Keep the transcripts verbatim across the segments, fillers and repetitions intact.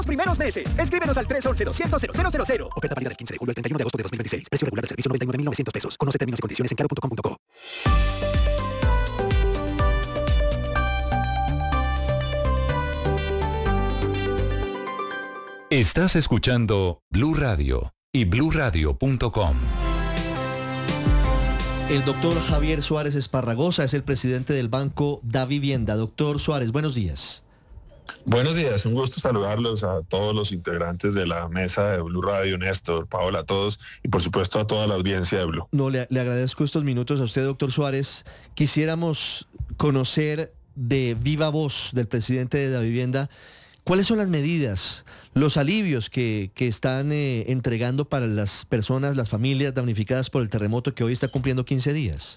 Los primeros meses. Escríbenos al tres once, doscientos, cero cero cero. Oferta válida del quince de julio al treinta y uno de agosto de dos mil veintiséis. Precio regular del servicio noventa y nueve mil novecientos pesos. Conoce términos y condiciones en claro punto com punto co. Estás escuchando Blue Radio y blue radio punto com. El doctor Javier Suárez Esparragosa es el presidente del Banco Davivienda. Doctor Suárez, buenos días. Buenos días, un gusto saludarlos a todos los integrantes de la mesa de Blue Radio, Néstor, Paola, a todos y por supuesto a toda la audiencia de Blue. No, le, le agradezco estos minutos a usted, doctor Suárez. Quisiéramos conocer de viva voz del presidente de Davivienda cuáles son las medidas, los alivios que, que están eh, entregando para las personas, las familias damnificadas por el terremoto que hoy está cumpliendo quince días.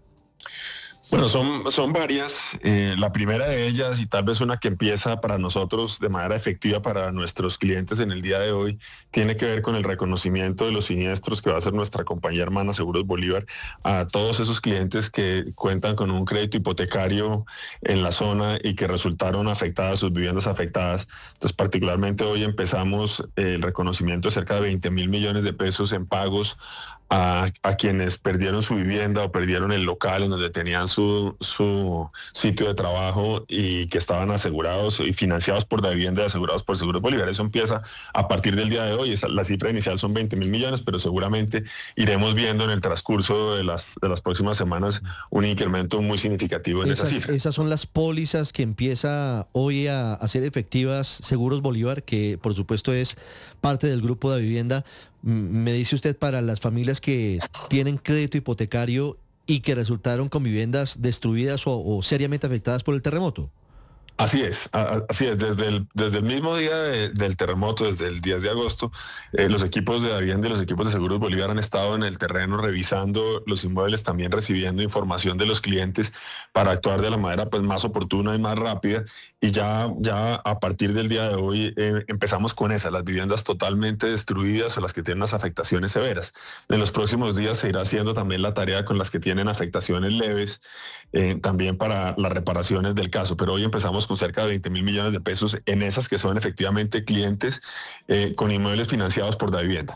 Bueno, son, son varias. Eh, la primera de ellas, y tal vez una que empieza para nosotros de manera efectiva para nuestros clientes en el día de hoy, tiene que ver con el reconocimiento de los siniestros que va a hacer nuestra compañía hermana Seguros Bolívar a todos esos clientes que cuentan con un crédito hipotecario en la zona y que resultaron afectadas, sus viviendas afectadas. Entonces, particularmente hoy empezamos el reconocimiento de cerca de veinte mil millones de pesos en pagos A, a quienes perdieron su vivienda o perdieron el local en donde tenían su, su sitio de trabajo y que estaban asegurados y financiados por Davivienda y asegurados por Seguros Bolívar. Eso empieza a partir del día de hoy. Esa, la cifra inicial son veinte mil millones, pero seguramente iremos viendo en el transcurso de las, de las próximas semanas un incremento muy significativo en esas, esa cifra. Esas son las pólizas que empieza hoy a hacer efectivas Seguros Bolívar, que por supuesto es parte del grupo Davivienda. Me dice usted, para las familias que tienen crédito hipotecario y que resultaron con viviendas destruidas o, o seriamente afectadas por el terremoto. Así es, así es. Desde el, desde el mismo día de, del terremoto, desde el diez de agosto, eh, los equipos de Davivienda y los equipos de Seguros Bolívar han estado en el terreno revisando los inmuebles, también recibiendo información de los clientes para actuar de la manera pues, más oportuna y más rápida. Y ya, ya a partir del día de hoy eh, empezamos con esas, las viviendas totalmente destruidas o las que tienen las afectaciones severas. En los próximos días se irá haciendo también la tarea con las que tienen afectaciones leves, eh, también para las reparaciones del caso. Pero hoy empezamos con cerca de veinte mil millones de pesos en esas que son efectivamente clientes eh, con inmuebles financiados por Davivienda.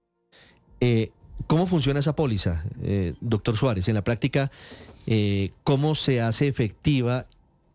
Eh, ¿Cómo funciona esa póliza, eh, doctor Suárez? En la práctica, eh, ¿cómo se hace efectiva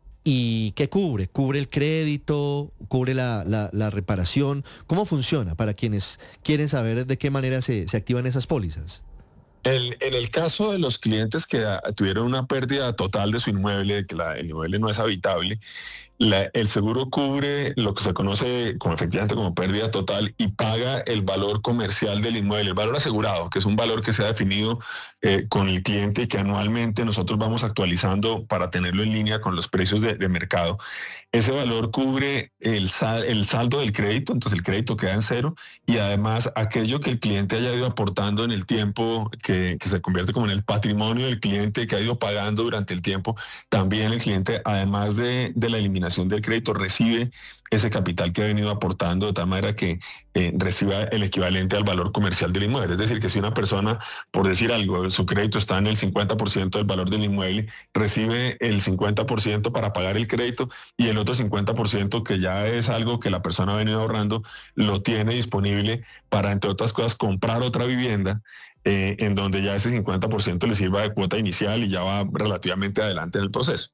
y qué cubre? ¿Cubre el crédito? ¿Cubre la, la, la reparación? ¿Cómo funciona para quienes quieren saber de qué manera se, se activan esas pólizas? El, en el caso de los clientes que a, tuvieron una pérdida total de su inmueble, que la, el inmueble no es habitable, la, el seguro cubre lo que se conoce como efectivamente como pérdida total y paga el valor comercial del inmueble, el valor asegurado, que es un valor que se ha definido eh, con el cliente y que anualmente nosotros vamos actualizando para tenerlo en línea con los precios de, de mercado. Ese valor cubre el, sal, el saldo del crédito, entonces el crédito queda en cero y además aquello que el cliente haya ido aportando en el tiempo, que, que se convierte como en el patrimonio del cliente que ha ido pagando durante el tiempo, también el cliente, además de, de la eliminación del crédito, recibe ese capital que ha venido aportando de tal manera que eh, reciba el equivalente al valor comercial del inmueble. Es decir, que si una persona, por decir algo, su crédito está en el cincuenta por ciento del valor del inmueble, recibe el cincuenta por ciento para pagar el crédito y el otro cincuenta por ciento, que ya es algo que la persona ha venido ahorrando, lo tiene disponible para, entre otras cosas, comprar otra vivienda Eh, en donde ya ese cincuenta por ciento le sirva de cuota inicial y ya va relativamente adelante en el proceso.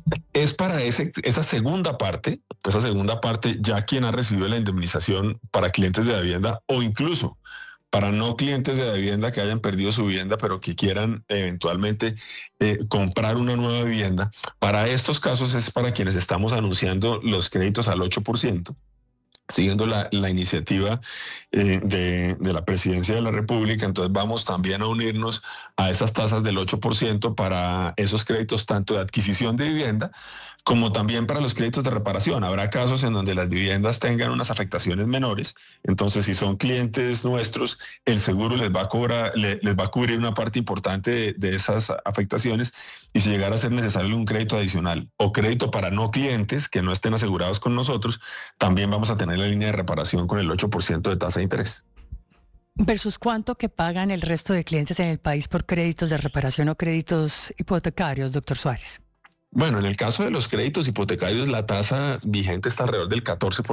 Es para ese, esa segunda parte, esa segunda parte ya quien ha recibido la indemnización para clientes de Davivienda o incluso para no clientes de Davivienda que hayan perdido su vivienda pero que quieran eventualmente eh, comprar una nueva vivienda. Para estos casos es para quienes estamos anunciando los créditos al ocho por ciento. Siguiendo la, la iniciativa eh, de, de la Presidencia de la República, entonces vamos también a unirnos a esas tasas del ocho por ciento para esos créditos tanto de adquisición de vivienda como también para los créditos de reparación. Habrá casos en donde las viviendas tengan unas afectaciones menores, entonces si son clientes nuestros, el seguro les va a cobrar, le, les va a cubrir una parte importante de, de esas afectaciones, y si llegara a ser necesario un crédito adicional o crédito para no clientes que no estén asegurados con nosotros, también vamos a tener la línea de reparación con el ocho por ciento de tasa de interés. ¿Versus cuánto que pagan el resto de clientes en el país por créditos de reparación o créditos hipotecarios, doctor Suárez? Bueno, en el caso de los créditos hipotecarios, la tasa vigente está alrededor del catorce por ciento.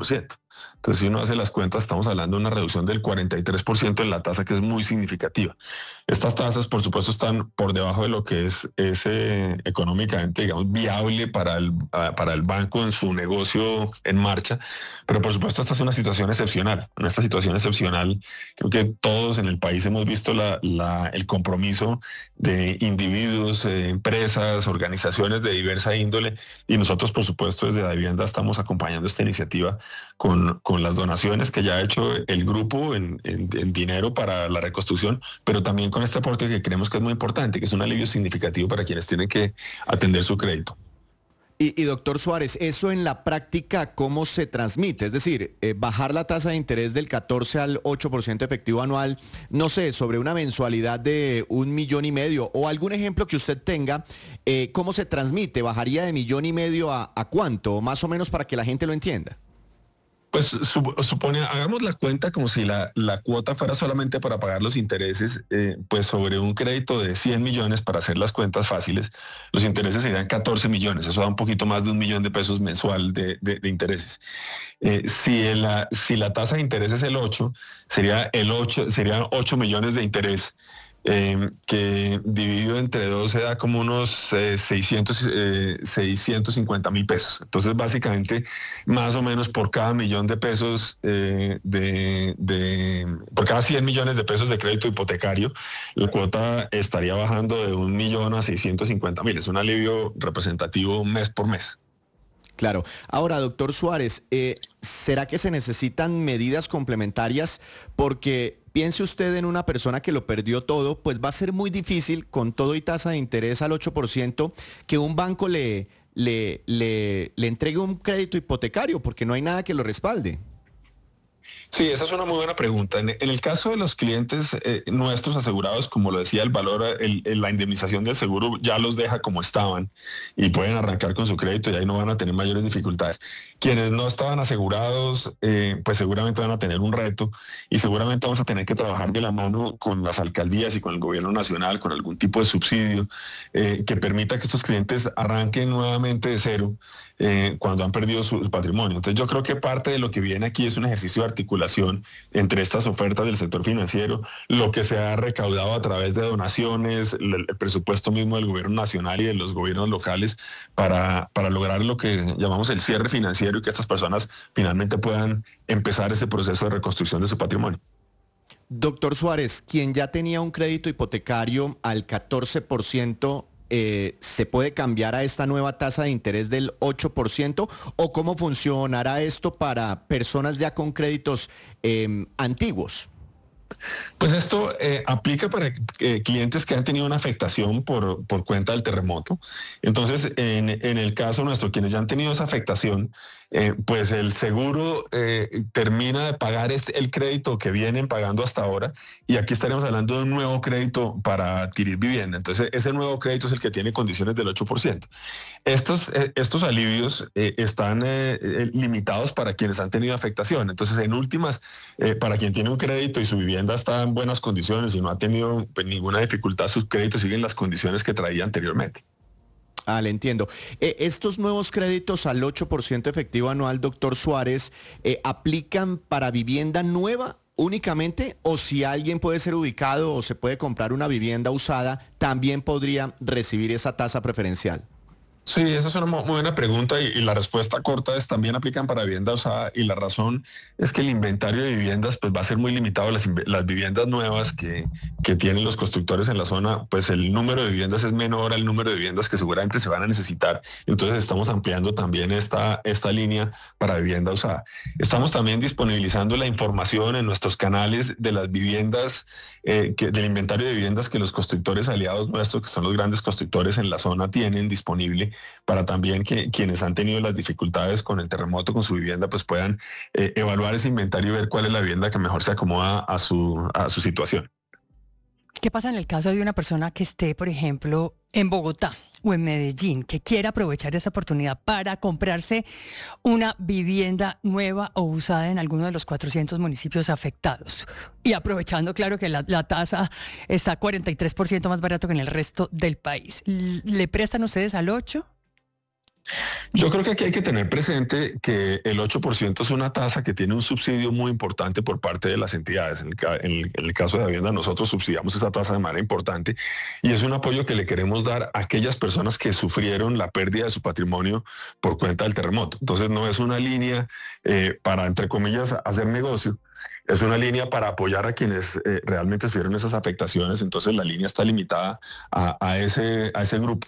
Entonces, si uno hace las cuentas, estamos hablando de una reducción del cuarenta y tres por ciento en la tasa, que es muy significativa. Estas tasas, por supuesto, están por debajo de lo que es, es eh, económicamente, digamos, viable para el, uh, para el banco en su negocio en marcha, pero por supuesto esta es una situación excepcional. En esta situación excepcional, creo que todos en el país hemos visto la, la, el compromiso de individuos, eh, empresas, organizaciones de diversa índole, y nosotros, por supuesto, desde la vivienda estamos acompañando esta iniciativa con, con las donaciones que ya ha hecho el grupo en, en, en dinero para la reconstrucción, pero también con este aporte que creemos que es muy importante, que es un alivio significativo para quienes tienen que atender su crédito. Y, y doctor Suárez, ¿eso en la práctica cómo se transmite? Es decir, eh, bajar la tasa de interés del catorce al ocho por ciento efectivo anual, no sé, sobre una mensualidad de un millón y medio o algún ejemplo que usted tenga, eh, ¿cómo se transmite? ¿Bajaría de millón y medio a, a cuánto? Más o menos para que la gente lo entienda. Pues supone, hagamos la cuenta como si la, la cuota fuera solamente para pagar los intereses, eh, pues sobre un crédito de cien millones, para hacer las cuentas fáciles, los intereses serían catorce millones, eso da un poquito más de un millón de pesos mensual de, de, de intereses. Eh, si, la, si la tasa de interés es el ocho, sería el ocho, serían ocho millones de interés. Eh, que dividido entre doce da como unos eh, seiscientos, eh, seiscientos cincuenta mil pesos. Entonces, básicamente, más o menos por cada millón de pesos, eh, de, de, por cada cien millones de pesos de crédito hipotecario, la cuota estaría bajando de un millón a seiscientos cincuenta mil. Es un alivio representativo mes por mes. Claro. Ahora, doctor Suárez, eh, ¿será que se necesitan medidas complementarias? Porque piense usted en una persona que lo perdió todo, pues va a ser muy difícil, con todo y tasa de interés al ocho por ciento, que un banco le, le, le, le entregue un crédito hipotecario, porque no hay nada que lo respalde. Sí, esa es una muy buena pregunta. En, en el caso de los clientes eh, nuestros asegurados, como lo decía, el valor, el, el, la indemnización del seguro ya los deja como estaban y pueden arrancar con su crédito y ahí no van a tener mayores dificultades. Quienes no estaban asegurados, eh, pues seguramente van a tener un reto y seguramente vamos a tener que trabajar de la mano con las alcaldías y con el gobierno nacional, con algún tipo de subsidio eh, que permita que estos clientes arranquen nuevamente de cero eh, cuando han perdido su, su patrimonio. Entonces yo creo que parte de lo que viene aquí es un ejercicio de articulación entre estas ofertas del sector financiero, lo que se ha recaudado a través de donaciones, el, el presupuesto mismo del gobierno nacional y de los gobiernos locales para, para lograr lo que llamamos el cierre financiero y que estas personas finalmente puedan empezar ese proceso de reconstrucción de su patrimonio. Doctor Suárez, quien ya tenía un crédito hipotecario al catorce por ciento, Eh, ¿se puede cambiar a esta nueva tasa de interés del ocho por ciento? ¿O cómo funcionará esto para personas ya con créditos eh, antiguos? Pues esto eh, aplica para eh, clientes que han tenido una afectación por, por cuenta del terremoto. Entonces, en, en el caso nuestro, quienes ya han tenido esa afectación, eh, pues el seguro eh, termina de pagar este, el crédito que vienen pagando hasta ahora, y aquí estaremos hablando de un nuevo crédito para adquirir vivienda. Entonces, ese nuevo crédito es el que tiene condiciones del ocho por ciento. Estos, eh, estos alivios eh, están eh, limitados para quienes han tenido afectación. Entonces, en últimas, eh, para quien tiene un crédito y su vivienda está en buenas condiciones y no ha tenido pues, ninguna dificultad, sus créditos siguen las condiciones que traía anteriormente. Ah, le entiendo. Eh, estos nuevos créditos al ocho por ciento efectivo anual, doctor Suárez, eh, ¿aplican para vivienda nueva únicamente, o si alguien puede ser ubicado o se puede comprar una vivienda usada, también podría recibir esa tasa preferencial? Sí, esa es una muy buena pregunta y, y la respuesta corta es también aplican para vivienda usada, y la razón es que el inventario de viviendas pues va a ser muy limitado. Las, las viviendas nuevas que, que tienen los constructores en la zona, pues el número de viviendas es menor al número de viviendas que seguramente se van a necesitar. Entonces estamos ampliando también esta, esta línea para vivienda usada. Estamos también disponibilizando la información en nuestros canales de las viviendas, eh, que, del inventario de viviendas que los constructores aliados nuestros, que son los grandes constructores en la zona, tienen disponible, para también que quienes han tenido las dificultades con el terremoto, con su vivienda, pues puedan eh, evaluar ese inventario y ver cuál es la vivienda que mejor se acomoda a su, a su situación. ¿Qué pasa en el caso de una persona que esté, por ejemplo, en Bogotá o en Medellín, que quiera aprovechar esa oportunidad para comprarse una vivienda nueva o usada en alguno de los cuatrocientos municipios afectados? Y aprovechando, claro, que la, la tasa está cuarenta y tres por ciento más barato que en el resto del país. ¿Le prestan ustedes al ocho? Yo creo que aquí hay que tener presente que el ocho por ciento es una tasa que tiene un subsidio muy importante por parte de las entidades. En el, en el, en el caso de Davivienda, nosotros subsidiamos esa tasa de manera importante y es un apoyo que le queremos dar a aquellas personas que sufrieron la pérdida de su patrimonio por cuenta del terremoto. Entonces no es una línea eh, para, entre comillas, hacer negocio. Es una línea para apoyar a quienes eh, realmente sufrieron esas afectaciones. Entonces la línea está limitada a, a, ese, a ese grupo.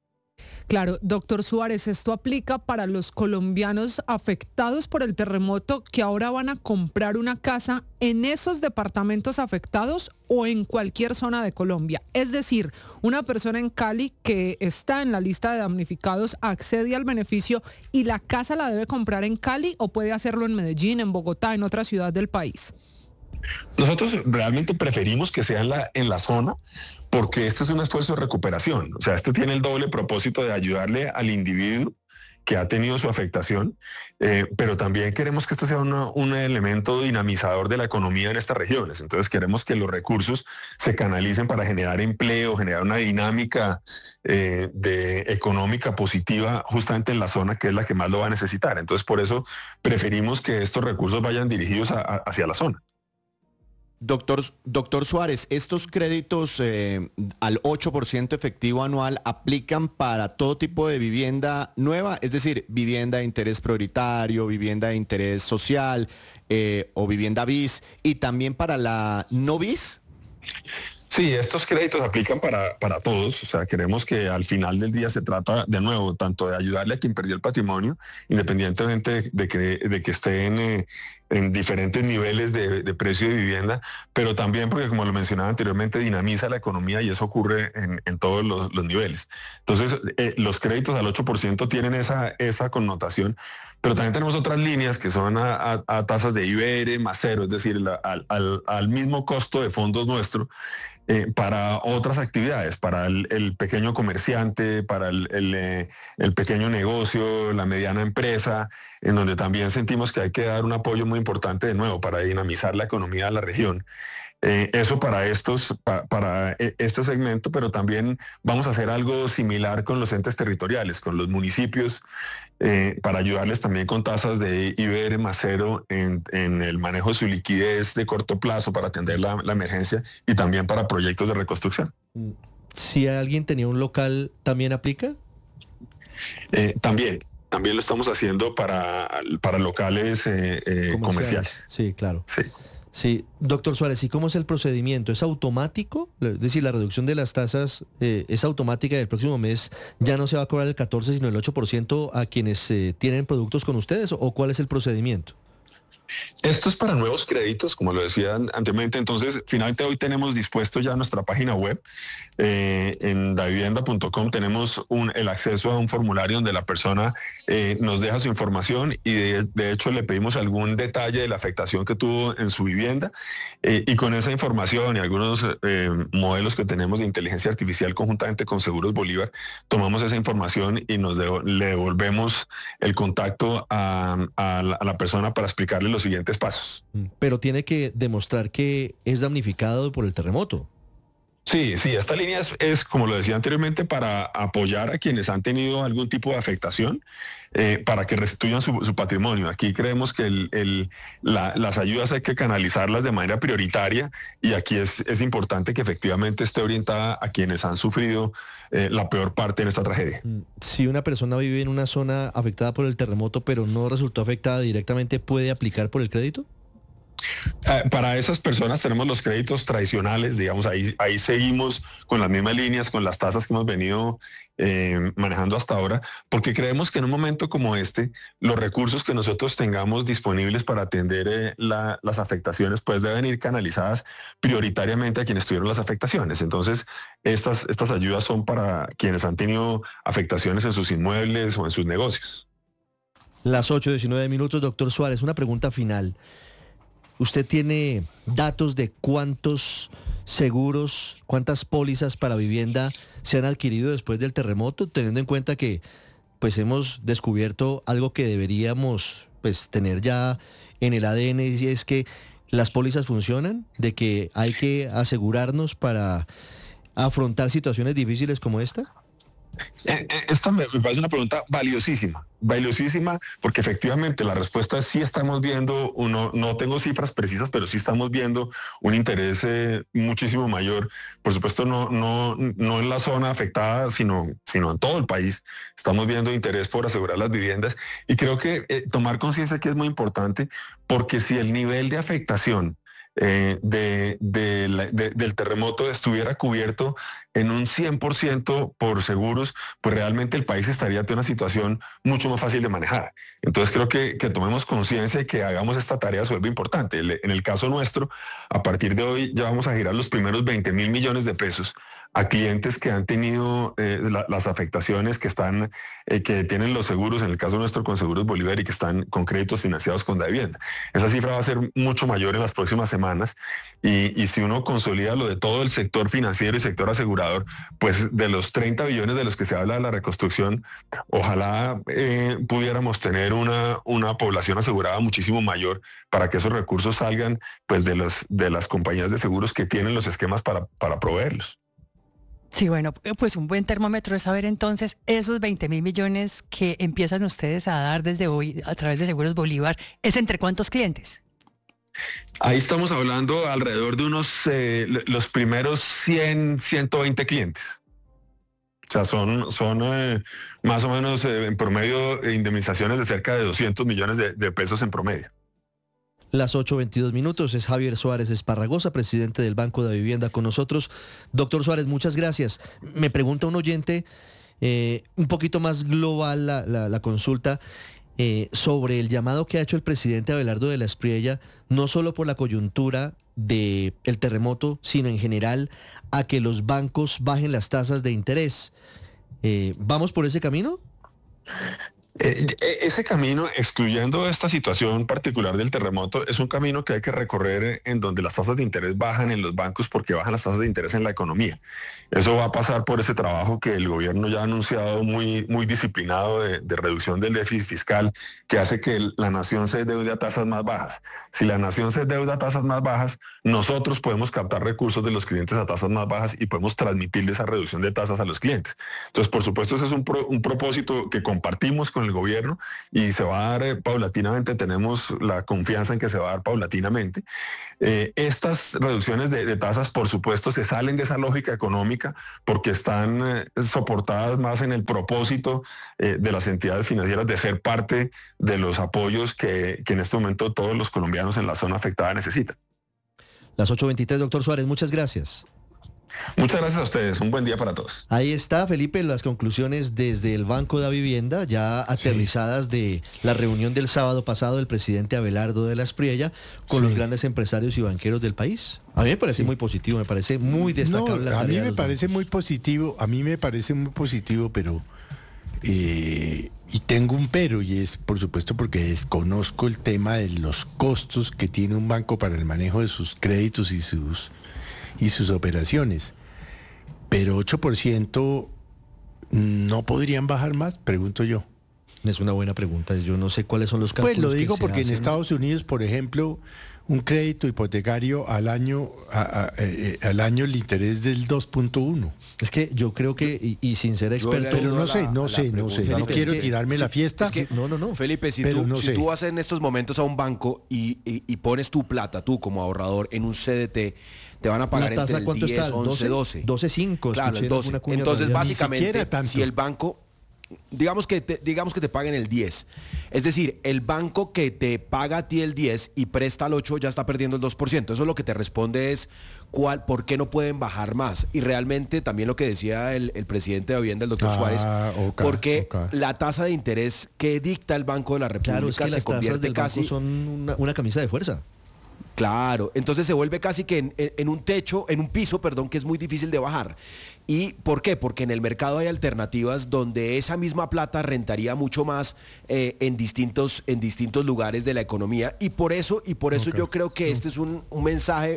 Claro, doctor Suárez, esto aplica para los colombianos afectados por el terremoto que ahora van a comprar una casa en esos departamentos afectados o en cualquier zona de Colombia. Es decir, una persona en Cali que está en la lista de damnificados accede al beneficio y la casa la debe comprar en Cali o puede hacerlo en Medellín, en Bogotá, en otra ciudad del país. Nosotros realmente preferimos que sea en la, en la zona porque este es un esfuerzo de recuperación. O sea, este tiene el doble propósito de ayudarle al individuo que ha tenido su afectación, eh, pero también queremos que esto sea una, un elemento dinamizador de la economía en estas regiones. Entonces queremos que los recursos se canalicen para generar empleo, generar una dinámica eh, de económica positiva justamente en la zona que es la que más lo va a necesitar. Entonces por eso preferimos que estos recursos vayan dirigidos a, a, hacia la zona. Doctor, doctor Suárez, ¿estos créditos eh, al ocho por ciento efectivo anual aplican para todo tipo de vivienda nueva? Es decir, vivienda de interés prioritario, vivienda de interés social eh, o vivienda bis, y también para la no bis. Sí, estos créditos aplican para, para todos. O sea, queremos que al final del día se trata, de nuevo, tanto de ayudarle a quien perdió el patrimonio, independientemente de que, de que esté en, eh, en diferentes niveles de, de precio de vivienda, pero también porque, como lo mencionaba anteriormente, dinamiza la economía y eso ocurre en, en todos los, los niveles. Entonces, eh, los créditos al ocho por ciento tienen esa, esa connotación, pero también tenemos otras líneas que son a, a, a tasas de I B R más cero, es decir, la, al, al, al mismo costo de fondos nuestro, Eh, para otras actividades, para el, el pequeño comerciante, para el, el, eh, el pequeño negocio, la mediana empresa, en donde también sentimos que hay que dar un apoyo muy importante de nuevo para dinamizar la economía de la región. Eh, eso para estos, pa, para este segmento, pero también vamos a hacer algo similar con los entes territoriales, con los municipios, eh, para ayudarles también con tasas de I B R más cero en, en el manejo de su liquidez de corto plazo para atender la, la emergencia y también para proyectos de reconstrucción. Si alguien tenía un local, ¿también aplica? Eh, también. También lo estamos haciendo para, para locales eh, eh, comerciales. comerciales. Sí, claro. Sí. Sí, doctor Suárez, ¿y cómo es el procedimiento? ¿Es automático? Es decir, la reducción de las tasas eh, es automática y el próximo mes ya no se va a cobrar el catorce, sino el ocho por ciento a quienes eh, tienen productos con ustedes, ¿o cuál es el procedimiento? Esto es para nuevos créditos, como lo decía anteriormente. Entonces, finalmente hoy tenemos dispuesto ya nuestra página web. Eh, en davivienda punto com tenemos un, el acceso a un formulario donde la persona eh, nos deja su información y de, de hecho le pedimos algún detalle de la afectación que tuvo en su vivienda. Eh, y con esa información y algunos eh, modelos que tenemos de inteligencia artificial conjuntamente con Seguros Bolívar, tomamos esa información y nos de, le devolvemos el contacto a, a, la, a la persona para explicarle los siguientes pasos. Pero tiene que demostrar que es damnificado por el terremoto. Sí, sí, esta línea es, es, como lo decía anteriormente, para apoyar a quienes han tenido algún tipo de afectación, eh, para que restituyan su, su patrimonio. Aquí creemos que el, el, la, las ayudas hay que canalizarlas de manera prioritaria y aquí es, es importante que efectivamente esté orientada a quienes han sufrido eh, la peor parte en esta tragedia. Si una persona vive en una zona afectada por el terremoto, pero no resultó afectada directamente, ¿puede aplicar por el crédito? Uh, para esas personas tenemos los créditos tradicionales, digamos, ahí, ahí seguimos con las mismas líneas, con las tasas que hemos venido eh, manejando hasta ahora, porque creemos que en un momento como este, los recursos que nosotros tengamos disponibles para atender eh, la, las afectaciones, pues deben ir canalizadas prioritariamente a quienes tuvieron las afectaciones. Entonces, estas, estas ayudas son para quienes han tenido afectaciones en sus inmuebles o en sus negocios. Las ocho diecinueve minutos, doctor Suárez, una pregunta final. ¿Usted tiene datos de cuántos seguros, cuántas pólizas para vivienda se han adquirido después del terremoto, teniendo en cuenta que pues hemos descubierto algo que deberíamos pues tener ya en el A D N, y es que las pólizas funcionan, de que hay que asegurarnos para afrontar situaciones difíciles como esta? Esta me parece una pregunta valiosísima, valiosísima, porque efectivamente la respuesta es sí estamos viendo, uno, no tengo cifras precisas, pero sí estamos viendo un interés eh, muchísimo mayor. Por supuesto, no, no, no en la zona afectada, sino, sino en todo el país. Estamos viendo interés por asegurar las viviendas y creo que eh, tomar conciencia aquí es muy importante, porque si el nivel de afectación Eh, de, de la, de, del terremoto estuviera cubierto en un cien por ciento por seguros, pues realmente el país estaría ante una situación mucho más fácil de manejar. Entonces creo que, que tomemos conciencia y que hagamos esta tarea se vuelve importante. En el caso nuestro, a partir de hoy ya vamos a girar los primeros veinte mil millones de pesos a clientes que han tenido eh, la, las afectaciones, que están, eh, que tienen los seguros, en el caso nuestro con Seguros Bolívar y que están con créditos financiados con Davivienda. Esa cifra va a ser mucho mayor en las próximas semanas y, y si uno consolida lo de todo el sector financiero y sector asegurador, pues de los treinta billones de los que se habla de la reconstrucción, ojalá eh, pudiéramos tener una, una población asegurada muchísimo mayor para que esos recursos salgan pues de, los, de las compañías de seguros que tienen los esquemas para, para proveerlos. Sí, bueno, pues un buen termómetro es saber entonces esos veinte mil millones que empiezan ustedes a dar desde hoy a través de Seguros Bolívar, ¿es entre cuántos clientes? Ahí estamos hablando alrededor de unos, eh, los primeros cien, ciento veinte clientes. O sea, son, son eh, más o menos eh, en promedio indemnizaciones de cerca de doscientos millones de, de pesos en promedio. Las ocho veintidós minutos, es Javier Suárez Esparragosa, presidente del Banco de Vivienda con nosotros. Doctor Suárez, muchas gracias. Me pregunta un oyente, eh, un poquito más global la, la, la consulta, eh, sobre el llamado que ha hecho el presidente Abelardo de la Espriella, no solo por la coyuntura del terremoto, sino en general, a que los bancos bajen las tasas de interés. Eh, ¿Vamos por ese camino? Eh, ese camino, excluyendo esta situación particular del terremoto, es un camino que hay que recorrer en donde las tasas de interés bajan en los bancos porque bajan las tasas de interés en la economía. Eso va a pasar por ese trabajo que el gobierno ya ha anunciado muy, muy disciplinado de, de reducción del déficit fiscal, que hace que la nación se endeude a tasas más bajas. Si la nación se endeuda a tasas más bajas, nosotros podemos captar recursos de los clientes a tasas más bajas y podemos transmitirle esa reducción de tasas a los clientes. Entonces, por supuesto, ese es un, pro, un propósito que compartimos con el gobierno y se va a dar eh, paulatinamente, tenemos la confianza en que se va a dar paulatinamente. Eh, estas reducciones de, de tasas, por supuesto, se salen de esa lógica económica porque están eh, soportadas más en el propósito eh, de las entidades financieras de ser parte de los apoyos que, que en este momento todos los colombianos en la zona afectada necesitan. Las ocho veintitrés, doctor Suárez, muchas gracias. Muchas gracias a ustedes, un buen día para todos. Ahí está, Felipe, las conclusiones desde el Banco de Vivienda, ya aterrizadas sí. de la reunión del sábado pasado del presidente Abelardo de la Espriella con sí. los grandes empresarios y banqueros del país. A mí me parece sí. muy positivo, me parece muy destacable. No, la a mí me parece bancos. muy positivo, a mí me parece muy positivo, pero eh, y tengo un pero, y es por supuesto porque desconozco el tema de los costos que tiene un banco para el manejo de sus créditos y sus y sus operaciones, pero ocho por ciento no podrían bajar más, pregunto yo. Es una buena pregunta, yo no sé cuáles son los cálculos. Pues lo digo que porque se en Estados Unidos, por ejemplo, un crédito hipotecario al año a, a, eh, al año el interés del dos punto uno. Es que yo creo que, y, y sin ser experto... Pero no sé, no sé, no sé, no quiero es que, tirarme sí, la fiesta. Es que, no, no, no. Felipe, si, pero tú, no si sé. tú vas en estos momentos a un banco y, y, y pones tu plata, tú como ahorrador, en un C D T, te van a pagar ¿La tasa entre el cuánto diez, está? once, doce. doce cinco. Claro, el doce. Entonces, básicamente, si el banco, digamos que, te, digamos que te paguen el diez. Es decir, el banco que te paga a ti el diez y presta al ocho ya está perdiendo el dos por ciento. Eso lo que te responde es cuál, por qué no pueden bajar más. Y realmente también lo que decía el, el presidente de Vivienda, el doctor ah, Suárez, okay, porque okay. la tasa de interés que dicta el Banco de la República claro, es que se las convierte tasas del casi... banco son una, una camisa de fuerza. Claro, entonces se vuelve casi que en, en un techo, en un piso, perdón, que es muy difícil de bajar. ¿Y por qué? Porque en el mercado hay alternativas donde esa misma plata rentaría mucho más eh, en distintos, en distintos lugares de la economía. Y por eso, y por eso okay. yo creo que este es un, un mensaje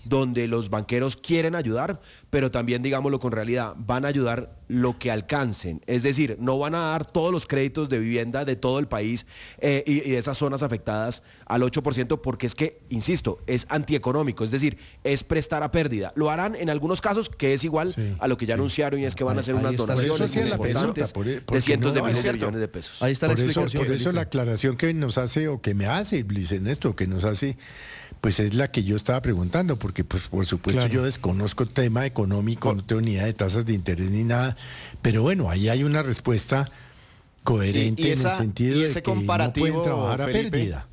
donde los banqueros quieren ayudar, pero también, digámoslo con realidad, van a ayudar lo que alcancen. Es decir, no van a dar todos los créditos de vivienda de todo el país eh, y, y de esas zonas afectadas al ocho por ciento, porque es que, insisto, es antieconómico, es decir, es prestar a pérdida. Lo harán en algunos casos, que es igual sí, a lo que ya sí. anunciaron, y es que van a hacer ahí unas donaciones importantes de cientos de no, miles de millones de pesos. Ahí está la por explicación. Eso, por eso la aclaración que nos hace, o que me hace Luis Ernesto, que nos hace, pues es la que yo estaba preguntando, porque pues por supuesto claro. yo desconozco el tema económico, oh. no tengo ni idea de tasas de interés ni nada, pero bueno, ahí hay una respuesta coherente y, y esa, en el sentido y ese de que comparativo, no pueden trabajar a Felipe, pérdida.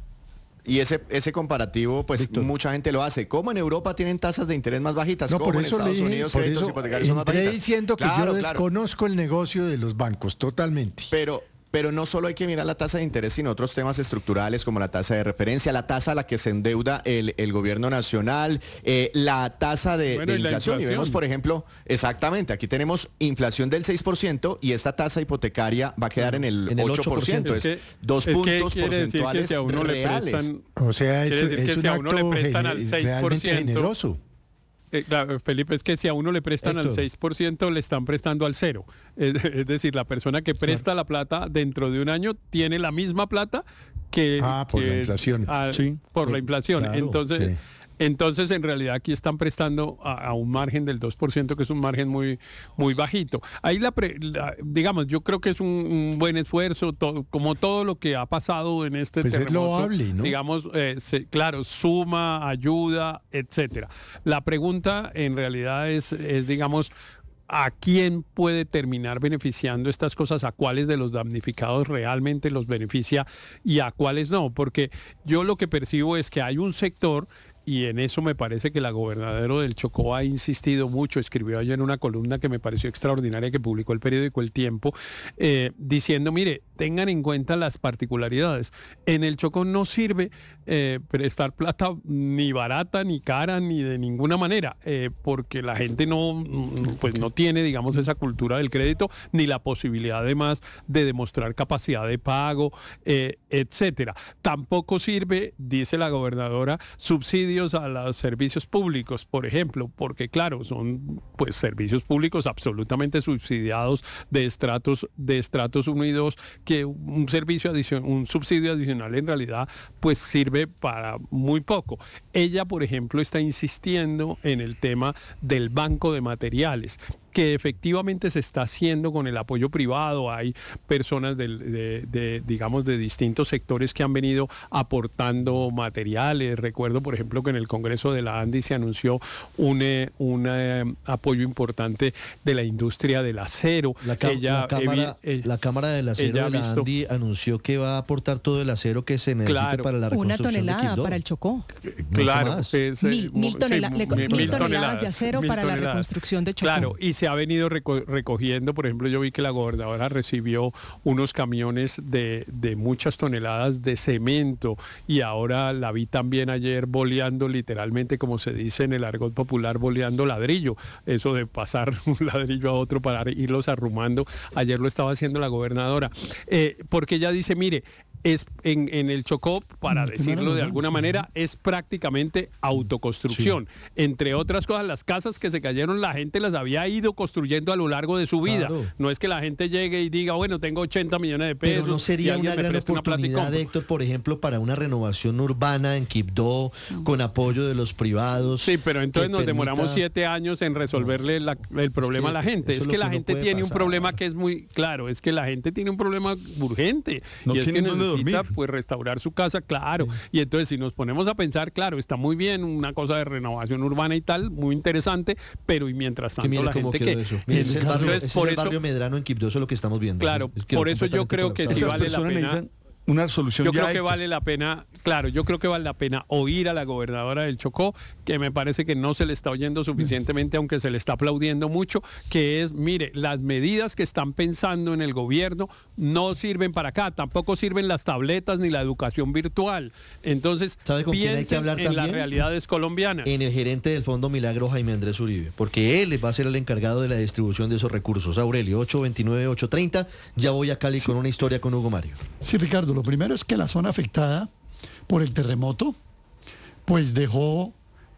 Y ese, ese comparativo, pues Víctor. mucha gente lo hace. ¿Cómo en Europa tienen tasas de interés más bajitas? No, ¿Cómo por en eso Estados leí, Unidos por créditos eso hipotecarios son más entré bajitas? diciendo que claro, yo claro. desconozco el negocio de los bancos, totalmente. Pero... Pero no solo hay que mirar la tasa de interés, sino otros temas estructurales como la tasa de referencia, la tasa a la que se endeuda el, el gobierno nacional, eh, la tasa de, bueno, de y inflación. Y vemos, por ejemplo, exactamente, aquí tenemos inflación del seis por ciento y esta tasa hipotecaria va a quedar en el, en el ocho por ciento. Es, que, es dos es puntos porcentuales si reales. Prestan, o sea, eso, es que un si a uno le prestan gener, al seis por ciento, generoso. Eh, claro, Felipe, es que si a uno le prestan Héctor. al seis por ciento, le están prestando al cero. Es, es decir, la persona que presta claro. la plata dentro de un año tiene la misma plata que... Ah, por que, la inflación. A, sí. Por la inflación. Claro, Entonces... Sí. Entonces, en realidad, aquí están prestando a, a un margen del dos por ciento, que es un margen muy, muy bajito. Ahí, la, pre, la digamos, yo creo que es un, un buen esfuerzo, todo, como todo lo que ha pasado en este pues terremoto. Es loable, ¿no? Digamos, eh, se, claro, suma, ayuda, etcétera. La pregunta, en realidad, es, es digamos, ¿a quién puede terminar beneficiando estas cosas? ¿A cuáles de los damnificados realmente los beneficia y a cuáles no? Porque yo lo que percibo es que hay un sector, y en eso me parece que la gobernadora del Chocó ha insistido mucho, escribió ayer en una columna que me pareció extraordinaria que publicó el periódico El Tiempo, eh, diciendo, mire, tengan en cuenta las particularidades. En el Chocó no sirve eh, prestar plata ni barata, ni cara, ni de ninguna manera, eh, porque la gente no, pues no tiene, digamos, esa cultura del crédito, ni la posibilidad además de demostrar capacidad de pago, eh, etcétera. Tampoco sirve, dice la gobernadora, subsidios a los servicios públicos, por ejemplo, porque claro, son pues servicios públicos absolutamente subsidiados de estratos de estratos uno y dos, que un servicio adicional, un subsidio adicional en realidad pues sirve para muy poco. Ella, por ejemplo, está insistiendo en el tema del banco de materiales, que efectivamente se está haciendo con el apoyo privado. Hay personas de, de, de, digamos, de distintos sectores que han venido aportando materiales. Recuerdo, por ejemplo, que en el Congreso de la ANDI se anunció un, eh, un eh, apoyo importante de la industria del acero. La, ca ella, la, cámara, eh, la Cámara del Acero de la visto, ANDI anunció que va a aportar todo el acero que se necesite claro, para la reconstrucción una tonelada de Quibdó. Para el Chocó. Claro. Es, mil, mil, tonela sí, mil, mil, mil toneladas, toneladas de acero para toneladas. La reconstrucción de Chocó. Claro, y se ha venido reco recogiendo, por ejemplo, yo vi que la gobernadora recibió unos camiones de, de muchas toneladas de cemento, y ahora la vi también ayer boleando, literalmente, como se dice en el argot popular, boleando ladrillo, eso de pasar un ladrillo a otro para irlos arrumando. Ayer lo estaba haciendo la gobernadora, eh, porque ella dice, mire, es en, en el Chocó, para decirlo de alguna manera, es prácticamente autoconstrucción. Sí. Entre otras cosas, las casas que se cayeron, la gente las había ido construyendo a lo largo de su vida. Claro. No es que la gente llegue y diga, bueno, tengo ochenta millones de pesos. Pero no sería una gran oportunidad, una Héctor, por ejemplo, para una renovación urbana en Quibdó, con apoyo de los privados. Sí, pero entonces nos permita... demoramos siete años en resolverle la, el problema es que, a la gente. Es que, es que la gente tiene pasar. un problema que es muy claro, es que la gente tiene un problema urgente. No y es que necesita pues restaurar su casa, claro. Sí. Y entonces si nos ponemos a pensar, claro, está muy bien una cosa de renovación urbana y tal, muy interesante, pero y mientras tanto que la gente que... Mire, es el barrio, entonces, por es el barrio eso, Medrano en Quibdó, eso es lo que estamos viendo. Claro, es que por eso yo creo que sí vale la pena... Una solución yo ya creo que hecha. vale la pena, claro, yo creo que vale la pena oír a la gobernadora del Chocó, que me parece que no se le está oyendo suficientemente, aunque se le está aplaudiendo mucho, que es, mire, las medidas que están pensando en el gobierno no sirven para acá, tampoco sirven las tabletas ni la educación virtual. Entonces, ¿sabe con quién hay que hablar en también? Las realidades colombianas. En el gerente del Fondo Milagro, Jaime Andrés Uribe, porque él va a ser el encargado de la distribución de esos recursos. Aurelio, ocho veintinueve, ocho treinta, ya voy a Cali sí. con una historia con Hugo Mario. Sí, Ricardo, lo primero es que la zona afectada por el terremoto, pues dejó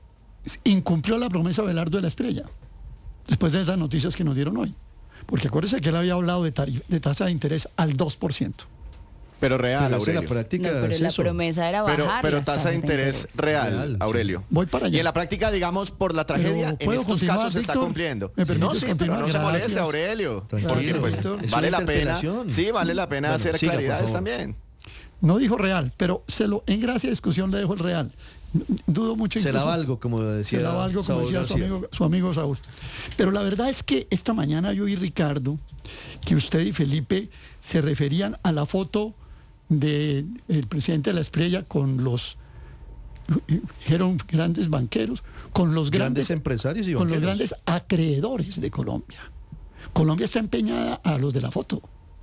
incumplió la promesa Belardo de la Espriella, después de esas noticias que nos dieron hoy. Porque acuérdese que él había hablado de, tarif- de tasa de interés al dos por ciento. Pero real, Pero Aurelio. la práctica No, pero es la eso. promesa era bajar Pero, pero las tasa tasas de interés real, Real, sí. Aurelio. Voy para allá. Y en la práctica, digamos, por la tragedia, en ¿puedo estos continuar, casos se está Víctor? cumpliendo. ¿Me permites No, sí, pero continuar? no se moleste, Gracias. Aurelio. Tranquilo, Porque pues, Víctor. Es vale una la pena. interpelación. Sí, vale la pena Bueno, hacer siga, por claridades favor. también. No dijo real, pero se lo, en gracia de discusión le dejo el real. Dudo mucho. Se la incluso- valgo, como decía Se la valgo, como Saúl decía su García. amigo, su amigo Saúl. Pero la verdad es que esta mañana yo y Ricardo, que usted y Felipe se referían a la foto del presidente de la Espriella con los dijeron grandes banqueros, con los Grandes grandes, empresarios y con los banqueros. grandes acreedores de Colombia. Colombia está empeñada a los de la foto.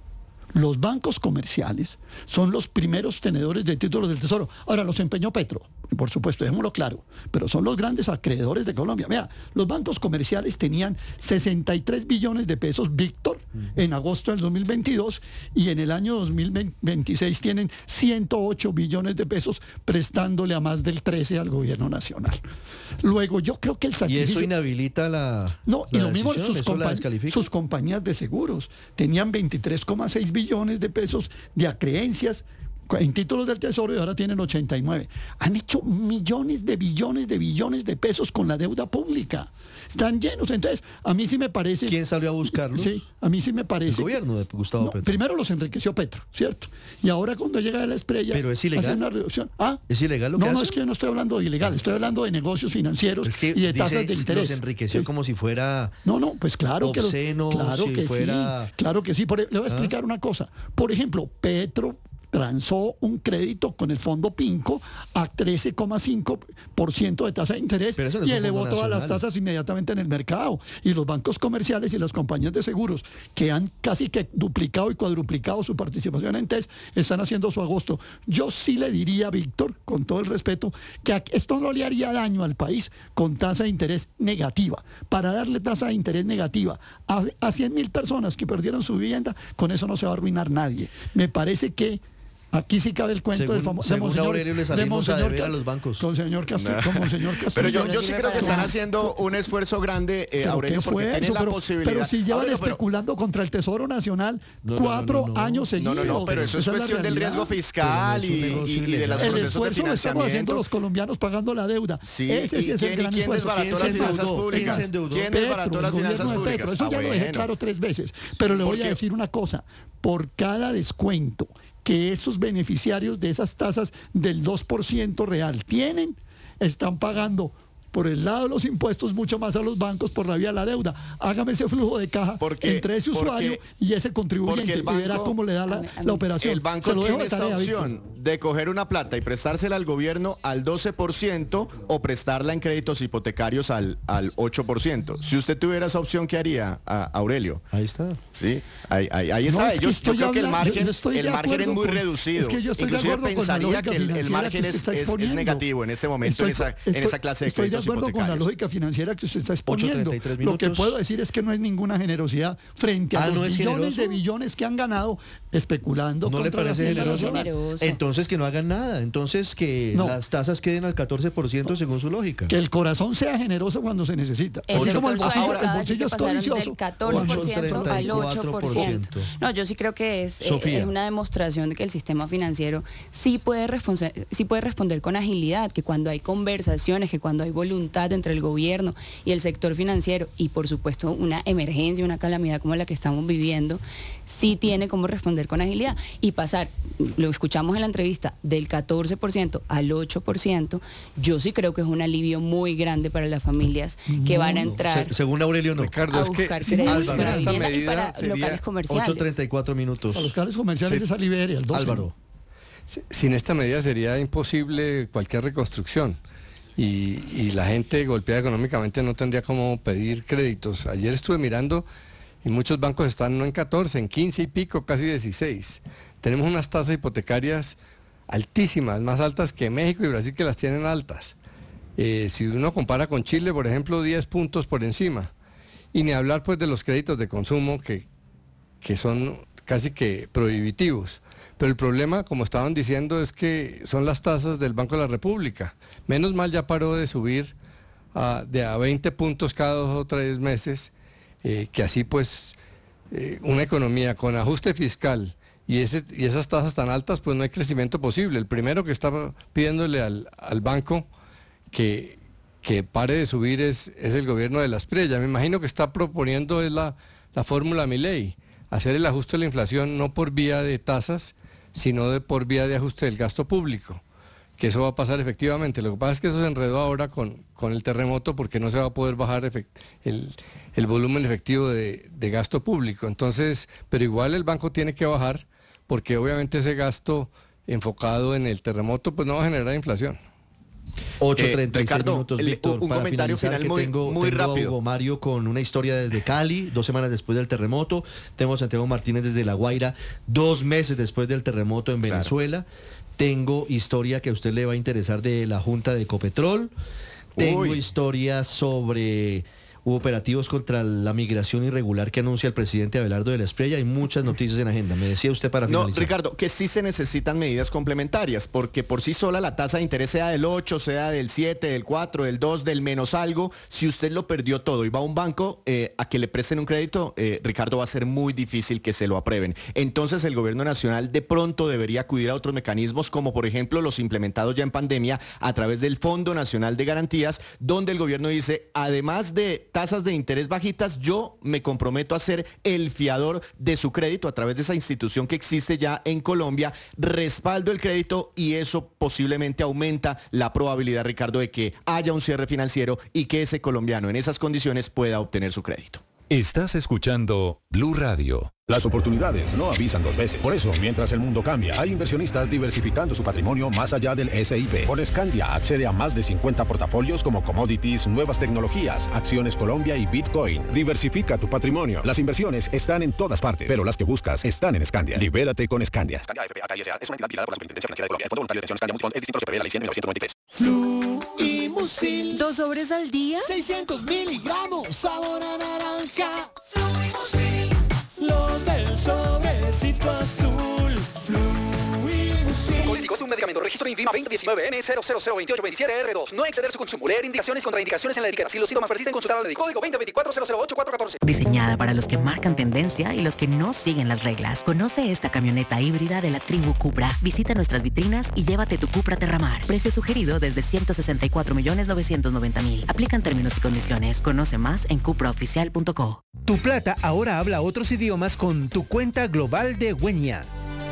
Los bancos comerciales son los primeros tenedores de títulos del Tesoro. Ahora los empeñó Petro, por supuesto, dejémoslo claro, pero son los grandes acreedores de Colombia. Vea, los bancos comerciales tenían sesenta y tres billones de pesos, Víctor, en agosto del dos mil veintidós, y en el año dos mil veintiséis tienen ciento ocho billones de pesos prestándole a más del trece al gobierno nacional. Luego, yo creo que el Y sacrificio... eso inhabilita la No, y la lo mismo decisión, sus, eso la compa- descalifica. sus compañías de seguros. Tenían veintitrés coma seis billones de pesos de acreencias en títulos del Tesoro y ahora tienen ochenta y nueve. Han hecho millones de billones de billones de pesos con la deuda pública. Están llenos. Entonces, a mí sí me parece... ¿Quién salió a buscarlos? Sí, a mí sí me parece... El gobierno de Gustavo No, Petro. primero los enriqueció Petro, ¿cierto? Y ahora cuando llega de la Espriella... Pero es ilegal. hace una reducción. ¿Ah? ¿Es ilegal lo que No, no, hacen? es que yo no estoy hablando de ilegal, estoy hablando de negocios financieros Es que y de dice, tasas de interés. los enriqueció Sí. como si fuera No, no, pues claro que, obsceno, lo, claro si que fuera... sí, claro que sí. Por- le voy a ¿Ah? explicar una cosa. Por ejemplo, Petro transó un crédito con el fondo Pinco a trece coma cinco por ciento de tasa de interés Pero eso no es y un elevó fondo todas las nacional. tasas inmediatamente en el mercado. Y los bancos comerciales y las compañías de seguros, que han casi que duplicado y cuadruplicado su participación en T E S, están haciendo su agosto. Yo sí le diría, Víctor, con todo el respeto, que a- esto no le haría daño al país con tasa de interés negativa. Para darle tasa de interés negativa a, a cien mil personas que perdieron su vivienda, con eso no se va a arruinar nadie. Me parece que aquí sí cabe el cuento Según- del famoso según Aurelio, le salimos a deber a los bancos. Con señor Castro, como el señor Castro. Pero yo, Pero yo sí sí me creo que parece- están haciendo un esfuerzo grande, eh, ¿Pero Aurelio, qué porque fue tienen eso? la Pero- posibilidad. Pero si llevan Aurelio, pero- especulando contra el Tesoro Nacional No, no, cuatro no, no, no. años No, seguidos. no, no, pero eso es Esa la cuestión del realidad. riesgo fiscal Pero no es un y, negocio y- y de ilegal. los El procesos de esfuerzo lo estamos haciendo financiamiento. los colombianos pagando la deuda. Sí, Ese ¿y sí es el quién, y gran quién esfuerzo. desbarató ¿Quién las se finanzas endeudó? públicas? ¿Quién se endeudó? ¿Quién Petro, desbarató el las gobierno finanzas de públicas? Petro. Eso Ah, ya lo dejé bueno. claro tres veces. Pero le voy a Porque- decir una cosa. Por cada descuento que esos beneficiarios de esas tasas del dos por ciento real tienen, están pagando por el lado de los impuestos mucho más a los bancos por la vía de la deuda. Hágame ese flujo de caja Porque- entre ese porque- usuario y ese contribuyente porque el y verá banco- cómo le da la, A mí- a mí la sí. operación. El banco Se lo dejo tiene de esta tarea, Víctor. opción de coger una plata y prestársela al gobierno al doce por ciento o prestarla en créditos hipotecarios al, al ocho por ciento. Si usted tuviera esa opción, ¿qué haría, a- Aurelio? Ahí está. Sí, ahí, ahí, ahí No, está. es que yo, yo estoy creo que el hablando- margen, yo estoy el de margen es acuerdo muy con- reducido. es que yo estoy de Inclusive acuerdo con la pensaría lógica que el, el financiera margen que es, usted está es- es exponiendo. negativo en este momento en, Estoy- esa, en estoy- esa clase de Estoy de créditos acuerdo con la hipotecarios. lógica financiera que usted está exponiendo. treinta y tres Lo que minutos. puedo decir es que no es ninguna generosidad frente a Ah, los ¿no es billones generoso? de billones que han ganado especulando ¿No le contra la parece Hacienda generoso? Nacional. Generoso. Entonces que no hagan nada. Entonces que No. las tasas queden al catorce por ciento según su lógica. Que el corazón sea generoso cuando se necesita. El Así como el sector bolsillo, salud el acaba de bolsillo decir es que pasaron codicioso. del catorce por ciento Cuando- al ocho por ciento. No, yo sí creo que es, eh, Sofía. es una demostración de que el sistema financiero sí puede, responder, sí puede responder con agilidad, que cuando hay conversaciones, que cuando hay voluntad entre el gobierno y el sector financiero y por supuesto una emergencia, una calamidad como la que estamos viviendo, sí tiene como responder con agilidad y pasar, lo escuchamos en la entrevista, del catorce por ciento al ocho por ciento, yo sí creo que es un alivio muy grande para las familias que van a entrar Se- según Aurelio no. Ricardo, a es que buscar si créditos Álvaro, para esta vivienda y para medida sería- locales comerciales. ocho treinta y cuatro minutos. A los locales comerciales Sí. es a Liberia, el doce. Álvaro. Si- Sin esta medida sería imposible cualquier reconstrucción y, y la gente golpeada económicamente no tendría cómo pedir créditos. Ayer estuve mirando y muchos bancos están no en catorce, en quince y pico, casi dieciséis. Tenemos unas tasas hipotecarias altísimas, más altas que México y Brasil, que las tienen altas. Eh, si uno compara con Chile, por ejemplo, diez puntos por encima. Y ni hablar pues de los créditos de consumo que, que son casi que prohibitivos. Pero el problema, como estaban diciendo, es que son las tasas del Banco de la República. Menos mal ya paró de subir a, de a veinte puntos cada dos o tres meses, eh, que así pues eh, una economía con ajuste fiscal y, ese, y esas tasas tan altas, pues no hay crecimiento posible. El primero que está pidiéndole al, al banco que, que pare de subir es, es el gobierno de la Espriella. Me imagino que está proponiendo es la, la fórmula Milei, hacer el ajuste de la inflación no por vía de tasas, sino de por vía de ajuste del gasto público, que eso va a pasar efectivamente. Lo que pasa es que eso se enredó ahora con, con el terremoto porque no se va a poder bajar efect, el, el volumen efectivo de, de gasto público. Entonces, pero igual el banco tiene que bajar porque obviamente ese gasto enfocado en el terremoto pues no va a generar inflación. ocho treinta y seis Ricardo, minutos, el- Víctor, un para comentario finalizar, final que muy- tengo, muy tengo a rápido. Hugo Mario con una historia desde Cali, dos semanas después del terremoto. Tengo a Santiago Martínez desde La Guaira, dos meses después del terremoto en Venezuela. Tengo historia que a usted le va a interesar de la Junta de Ecopetrol. Tengo Uy. historia sobre operativos contra la migración irregular que anuncia el presidente Abelardo de la Espriella. Hay muchas noticias en agenda. Me decía usted para No, finalizar. Ricardo, que sí se necesitan medidas complementarias, porque por sí sola la tasa de interés sea del ocho, sea del siete, del cuatro, del dos, del menos algo, si usted lo perdió todo y va a un banco eh, a que le presten un crédito, eh, Ricardo, va a ser muy difícil que se lo aprueben. Entonces el gobierno nacional de pronto debería acudir a otros mecanismos, como por ejemplo los implementados ya en pandemia a través del Fondo Nacional de Garantías, donde el gobierno dice, además de tasas de interés bajitas, yo me comprometo a ser el fiador de su crédito a través de esa institución que existe ya en Colombia, respaldo el crédito y eso posiblemente aumenta la probabilidad, Ricardo, de que haya un cierre financiero y que ese colombiano en esas condiciones pueda obtener su crédito. Estás escuchando Blue Radio. Las oportunidades no avisan dos veces. Por eso, mientras el mundo cambia, hay inversionistas diversificando su patrimonio más allá del S I P. Con Scandia accede a más de cincuenta portafolios como commodities, nuevas tecnologías, acciones Colombia y Bitcoin. Diversifica tu patrimonio. Las inversiones están en todas partes, pero las que buscas están en Scandia. Libérate con Scandia. Scandia F P A K I S A es una entidad vigilada por la Superintendencia Financiera de Colombia. El Fondo Voluntario de Atención Scandia Multifond es distinto a lo que prevé la ley cien mil novecientos noventa y tres. Flu y Musil. ¿Dos sobres al día? seiscientos miligramos, sabor a naranja. Flu y Musil. Los del sobrecito azul. Flu y Musil. Colítico es un medicamento. Registro INVIMA veinte diecinueve M cero cero cero veintiocho veintisiete R dos. No exceder su consumo. Leer indicaciones y contraindicaciones en la etiqueta. Si los síntomas persisten, consultar al médico. Código veinte veinticuatro cero cero ocho cuatro catorce. Diseñada para los que marcan tendencia y los que no siguen las reglas. Conoce esta camioneta híbrida de la tribu Cupra. Visita nuestras vitrinas y llévate tu Cupra Terramar. Precio sugerido desde ciento sesenta y cuatro millones novecientos noventa mil. Aplican términos y condiciones. Conoce más en cupra oficial punto co. Tu plata ahora habla otros idiomas con tu cuenta global de Wenia.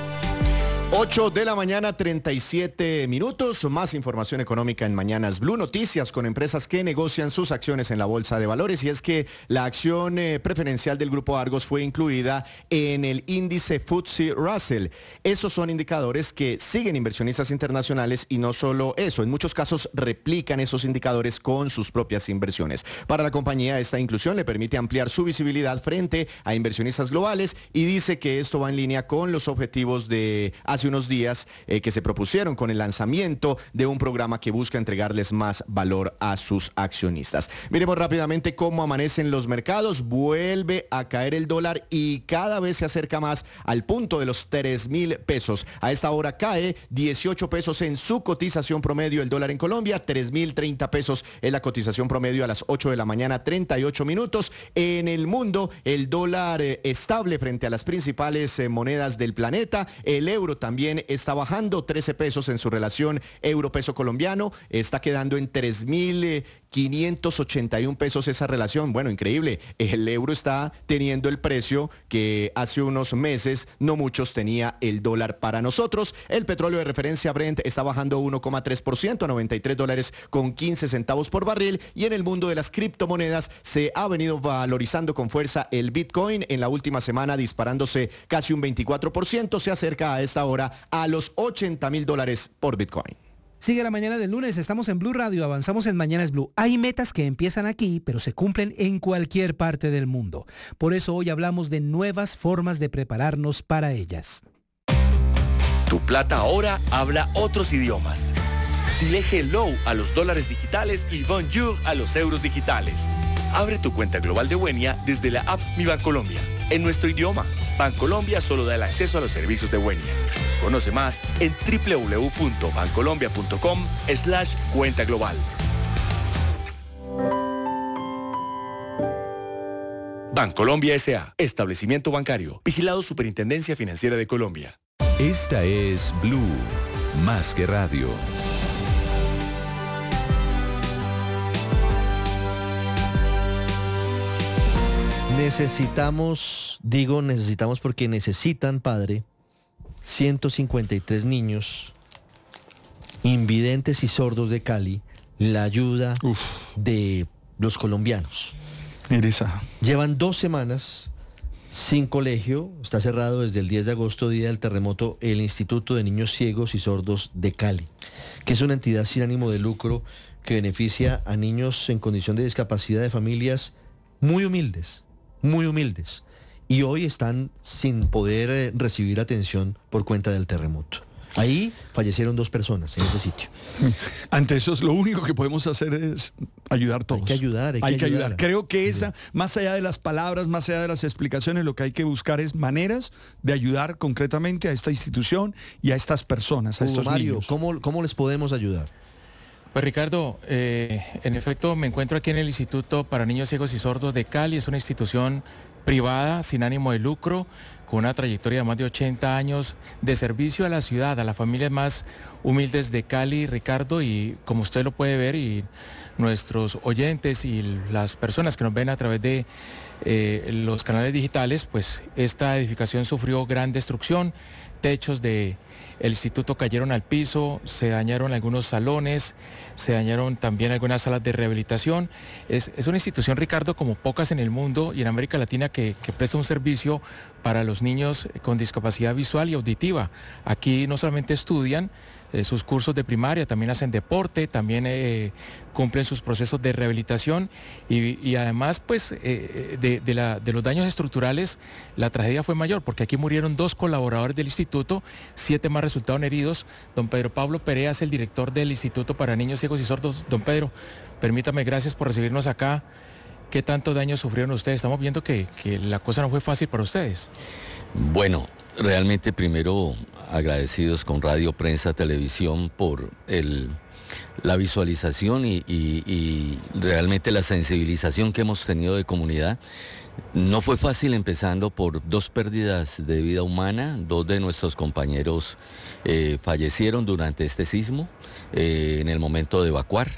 ocho de la mañana, treinta y siete minutos. Más información económica en Mañanas Blue. Noticias con empresas que negocian sus acciones en la Bolsa de Valores. Y es que la acción eh, preferencial del Grupo Argos fue incluida en el índice F T S E Russell. Estos son indicadores que siguen inversionistas internacionales y no solo eso. En muchos casos replican esos indicadores con sus propias inversiones. Para la compañía, esta inclusión le permite ampliar su visibilidad frente a inversionistas globales y dice que esto va en línea con los objetivos de hace unos días eh, que se propusieron con el lanzamiento de un programa que busca entregarles más valor a sus accionistas. Miremos rápidamente cómo amanecen los mercados. Vuelve a caer el dólar y cada vez se acerca más al punto de los tres mil pesos. A esta hora cae dieciocho pesos en su cotización promedio el dólar en Colombia, tres mil treinta pesos es la cotización promedio a las ocho de la mañana, treinta y ocho minutos. En el mundo, el dólar eh, estable frente a las principales eh, monedas del planeta. El euro también También está bajando trece pesos en su relación euro-peso colombiano. Está quedando en tres mil quinientos ochenta y un pesos esa relación. Bueno, increíble. El euro está teniendo el precio que hace unos meses no muchos tenía el dólar para nosotros. El petróleo de referencia Brent está bajando uno coma tres por ciento a noventa y tres dólares con quince centavos por barril. Y en el mundo de las criptomonedas se ha venido valorizando con fuerza el Bitcoin. En la última semana disparándose casi un veinticuatro por ciento. Se acerca a esta hora a los ochenta mil dólares por Bitcoin. Sigue la mañana del lunes, estamos en Blue Radio, avanzamos en Mañanas Blue. Hay metas que empiezan aquí, pero se cumplen en cualquier parte del mundo. Por eso hoy hablamos de nuevas formas de prepararnos para ellas. Tu plata ahora habla otros idiomas. Dile hello a los dólares digitales y bonjour a los euros digitales. Abre tu cuenta global de Wenia desde la app Mi Bancolombia, en nuestro idioma. Bancolombia solo da el acceso a los servicios de Wenia. Conoce más en doble u doble u doble u punto bancolombia punto com slash cuenta global. Bancolombia S A, establecimiento bancario, vigilado Superintendencia Financiera de Colombia. Esta es Blue, más que radio. Necesitamos, digo necesitamos porque necesitan, padre, ciento cincuenta y tres niños invidentes y sordos de Cali, la ayuda Uf. de los colombianos. Esa. Llevan dos semanas sin colegio, está cerrado desde el diez de agosto, día del terremoto, el Instituto de Niños Ciegos y Sordos de Cali, que es una entidad sin ánimo de lucro que beneficia a niños en condición de discapacidad de familias muy humildes, muy humildes, y hoy están sin poder eh, recibir atención por cuenta del terremoto. Ahí fallecieron dos personas en ese sitio. Ante eso, lo único que podemos hacer es ayudar todos. Hay que ayudar, hay, hay que, que ayudar. ayudar. Creo que esa, más allá de las palabras, más allá de las explicaciones, lo que hay que buscar es maneras de ayudar concretamente a esta institución y a estas personas, a Hugo estos Mario, niños. ¿cómo, ¿cómo les podemos ayudar? Pues Ricardo, eh, en efecto me encuentro aquí en el Instituto para Niños Ciegos y Sordos de Cali. Es una institución privada, sin ánimo de lucro, con una trayectoria de más de ochenta años de servicio a la ciudad, a las familias más humildes de Cali, Ricardo, y como usted lo puede ver, y nuestros oyentes y las personas que nos ven a través de eh, los canales digitales, pues esta edificación sufrió gran destrucción, techos de el instituto cayeron al piso, se dañaron algunos salones, se dañaron también algunas salas de rehabilitación. Es, es una institución, Ricardo, como pocas en el mundo y en América Latina que, que presta un servicio para los niños con discapacidad visual y auditiva. Aquí no solamente estudian eh, sus cursos de primaria, también hacen deporte, también eh, cumplen sus procesos de rehabilitación y, y además pues eh, de, de, la, de los daños estructurales la tragedia fue mayor porque aquí murieron dos colaboradores del instituto, siete más resultaron heridos. Don Pedro Pablo Perea es el director del Instituto para Niños Ciegos y Sordos. Don Pedro, permítame, gracias por recibirnos acá. ¿Qué tanto daño sufrieron ustedes? Estamos viendo que, que la cosa no fue fácil para ustedes. Bueno, realmente primero agradecidos con Radio, Prensa, Televisión por el, la visualización y, y, y realmente la sensibilización que hemos tenido de comunidad. No fue fácil, empezando por dos pérdidas de vida humana. Dos de nuestros compañeros eh, fallecieron durante este sismo eh, en el momento de evacuar.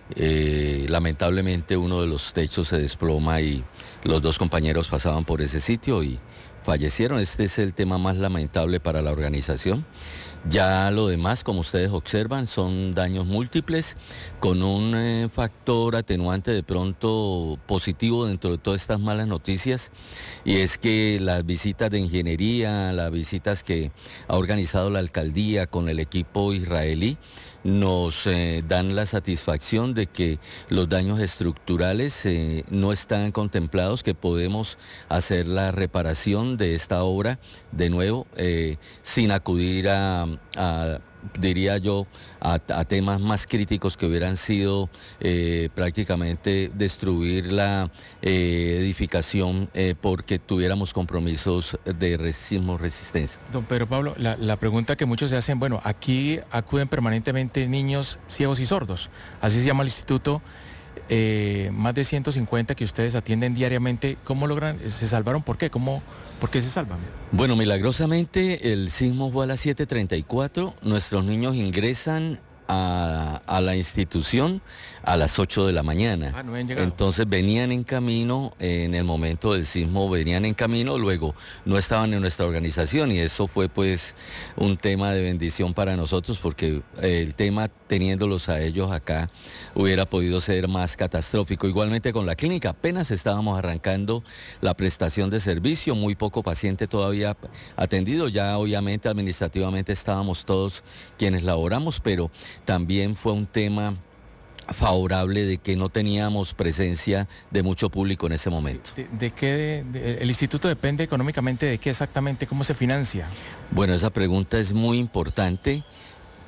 Eh, lamentablemente uno de los techos se desploma y los dos compañeros pasaban por ese sitio y fallecieron. Este es el tema más lamentable para la organización. Ya lo demás, como ustedes observan, son daños múltiples con un eh, factor atenuante de pronto positivo dentro de todas estas malas noticias, y es que las visitas de ingeniería, las visitas que ha organizado la alcaldía con el equipo israelí, nos eh, dan la satisfacción de que los daños estructurales eh, no están contemplados, que podemos hacer la reparación de esta obra de nuevo eh, sin acudir a, a diría yo, a, a temas más críticos que hubieran sido eh, prácticamente destruir la eh, edificación eh, porque tuviéramos compromisos de sismo resistencia. Don Pedro Pablo, la, la pregunta que muchos se hacen, bueno, aquí acuden permanentemente niños ciegos y sordos, así se llama el instituto, eh, más de ciento cincuenta que ustedes atienden diariamente. ¿Cómo logran? ¿Se salvaron? ¿Por qué? ¿Cómo, ¿Por qué se salvan? Bueno, milagrosamente el sismo fue a las siete treinta y cuatro, nuestros niños ingresan a, a la institución a las ocho de la mañana. Ah, no habían llegado. Entonces venían en camino, en el momento del sismo venían en camino, luego no estaban en nuestra organización, y eso fue pues un tema de bendición para nosotros, porque el tema teniéndolos a ellos acá hubiera podido ser más catastrófico. Igualmente con la clínica, apenas estábamos arrancando la prestación de servicio, muy poco paciente todavía atendido, ya obviamente administrativamente estábamos todos quienes laboramos, pero también fue un tema favorable de que no teníamos presencia de mucho público en ese momento. ¿De, de qué de, de, el instituto depende económicamente de qué exactamente? ¿Cómo se financia? Bueno, esa pregunta es muy importante.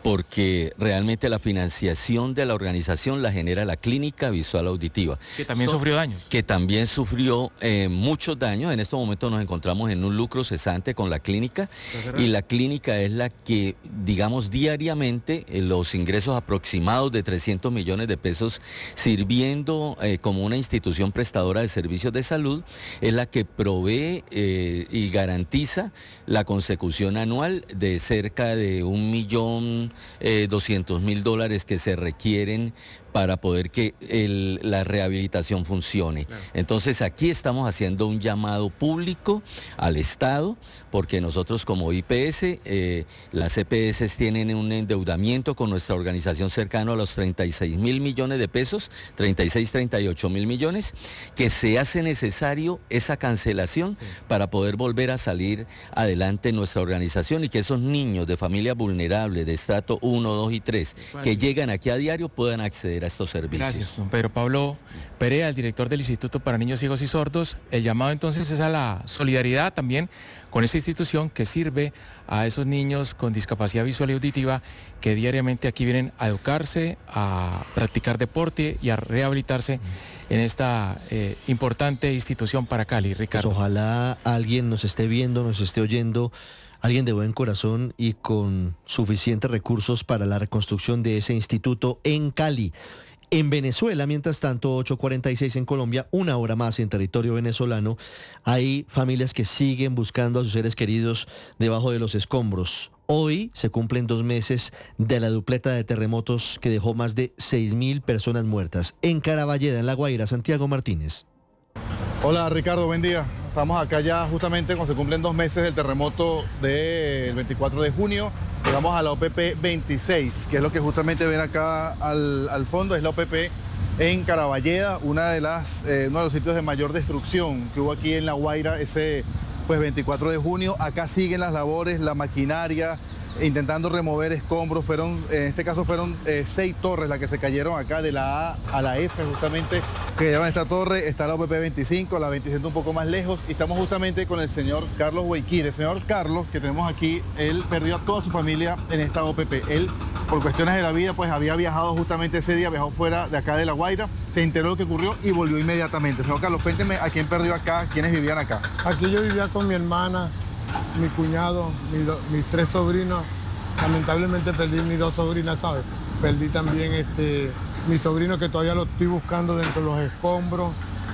porque realmente la financiación de la organización la genera la Clínica Visual Auditiva. Que también So, sufrió daños. Que también sufrió eh, muchos daños. En estos momentos nos encontramos en un lucro cesante con la clínica y la clínica es la que, digamos, diariamente eh, los ingresos aproximados de trescientos millones de pesos sirviendo eh, como una institución prestadora de servicios de salud, es la que provee eh, y garantiza la consecución anual de cerca de un millón eh, doscientos mil dólares que se requieren para poder que el, la rehabilitación funcione. Claro. Entonces aquí estamos haciendo un llamado público al Estado, porque nosotros como I P S, eh, las E P S tienen un endeudamiento con nuestra organización cercano a los treinta y seis mil millones de pesos, treinta y seis, treinta y ocho mil millones, que se hace necesario esa cancelación sí. para poder volver a salir adelante en nuestra organización y que esos niños de familias vulnerables de estrato uno, dos y tres que llegan aquí a diario puedan acceder a estos servicios. Gracias, don Pedro Pablo Perea, el director del Instituto para Niños Ciegos y Sordos. El llamado entonces es a la solidaridad también con esa institución que sirve a esos niños con discapacidad visual y auditiva que diariamente aquí vienen a educarse, a practicar deporte y a rehabilitarse en esta eh, importante institución para Cali. Ricardo. Pues ojalá alguien nos esté viendo, nos esté oyendo, alguien de buen corazón y con suficientes recursos para la reconstrucción de ese instituto en Cali. En Venezuela, mientras tanto, ocho cuarenta y seis en Colombia, una hora más en territorio venezolano, hay familias que siguen buscando a sus seres queridos debajo de los escombros. Hoy se cumplen dos meses de la dupleta de terremotos que dejó más de seis mil personas muertas. En Caraballeda, en La Guaira, Santiago Martínez. Hola Ricardo, buen día. Estamos acá ya justamente cuando se cumplen dos meses del terremoto del veinticuatro de junio. Llegamos a la O P P veintiséis, que es lo que justamente ven acá al, al fondo, es la O P P en Caraballeda, una de las, eh, uno de los sitios de mayor destrucción que hubo aquí en La Guaira ese pues, veinticuatro de junio. Acá siguen las labores, la maquinaria, intentando remover escombros. Fueron, en este caso fueron eh, seis torres las que se cayeron acá de la A a la F justamente, que cayeron esta torre. Está la O P P veinticinco, la veintisiete un poco más lejos, y estamos justamente con el señor Carlos Huayquire. El señor Carlos, que tenemos aquí, él perdió a toda su familia en esta O P P. Él, por cuestiones de la vida, pues había viajado justamente ese día, viajó fuera de acá de La Guaira, se enteró de lo que ocurrió y volvió inmediatamente. Señor Carlos, cuénteme a quién perdió acá, quiénes vivían acá. Aquí yo vivía con mi hermana, mi cuñado, mi do, mis tres sobrinos. Lamentablemente perdí mis dos sobrinas, ¿sabes? Perdí también este, mi sobrino, que todavía lo estoy buscando dentro de los escombros.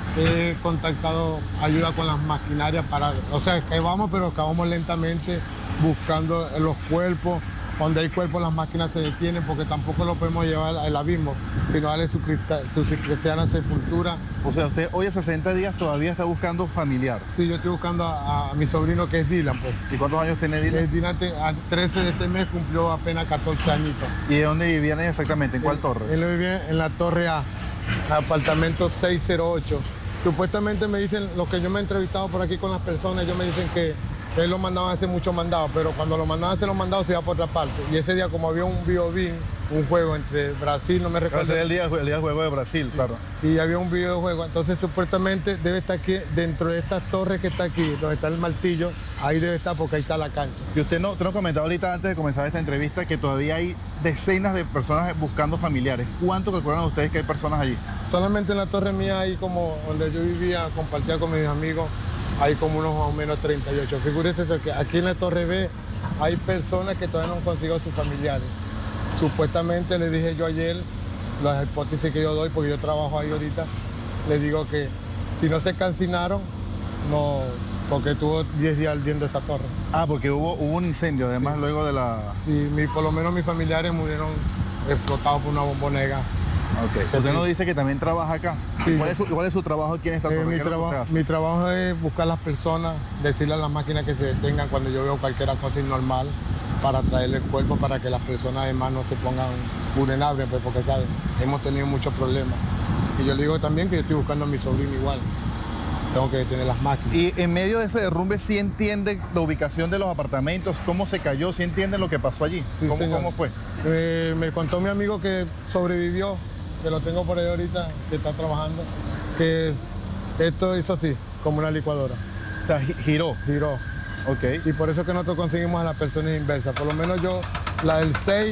He contactado ayuda con las maquinarias para, o sea, que vamos, pero que vamos lentamente buscando los cuerpos. Donde hay cuerpos las máquinas se detienen porque tampoco lo podemos llevar al abismo, sino darle su, cristal, su cristiana sepultura. O sea, usted hoy a sesenta días todavía está buscando familiar. Sí, yo estoy buscando a, a mi sobrino, que es Dylan. Pues. ¿Y cuántos años tiene Dylan? Eh, Dylan te, a trece de este mes cumplió apenas catorce añitos. ¿Y de dónde vivían exactamente? ¿En cuál él, torre? Él vivía en la torre A, apartamento seis cero ocho. Supuestamente me dicen, los que yo me he entrevistado por aquí con las personas, ellos me dicen que él lo mandaba a hacer muchos mandados, pero cuando lo mandaban a hacer los mandados se iba por otra parte. Y ese día, como había un biobín, un juego entre Brasil, no me recuerdo. Era el día, el día del juego de Brasil, sí, claro. Y había un videojuego, entonces supuestamente debe estar aquí, dentro de esta torre que está aquí, donde está el martillo, ahí debe estar porque ahí está la cancha. Y usted no, usted nos comentaba ahorita antes de comenzar esta entrevista que todavía hay decenas de personas buscando familiares. ¿Cuánto calculan ustedes que hay personas allí? Solamente en la torre mía, ahí como donde yo vivía, compartía con mis amigos, hay como unos más o menos treinta y ocho. Figúrese que aquí en la Torre B hay personas que todavía no han conseguido a sus familiares. Supuestamente le dije yo ayer, las hipótesis que yo doy, porque yo trabajo ahí ahorita, le digo que si no se calcinaron, no, porque tuvo diez días ardiendo esa torre. Ah, porque hubo, hubo un incendio, además sí. Luego de la... Sí, mi, por lo menos mis familiares murieron explotados por una bombonera. Okay. Usted nos dice que también trabaja acá. Sí. ¿Cuál, es su, ¿Cuál es su trabajo aquí en esta torre? Eh, mi, traba mi trabajo es buscar a las personas, decirle a las máquinas que se detengan cuando yo veo cualquier cosa normal, para traerle el cuerpo, para que las personas además no se pongan vulnerables, pues, porque ¿saben? Hemos tenido muchos problemas. Y yo le digo también que yo estoy buscando a mi sobrino igual. Tengo que detener las máquinas. Y en medio de ese derrumbe, ¿sí entiende la ubicación de los apartamentos? ¿Cómo se cayó? ¿Sí entiende lo que pasó allí? Sí, ¿Cómo, ¿Cómo fue? Eh, me contó mi amigo que sobrevivió, que lo tengo por ahí ahorita, que está trabajando, que esto hizo así, como una licuadora. O sea, giró. Giró. Ok. Y por eso que nosotros conseguimos a las personas inversas. Por lo menos yo, la del seis,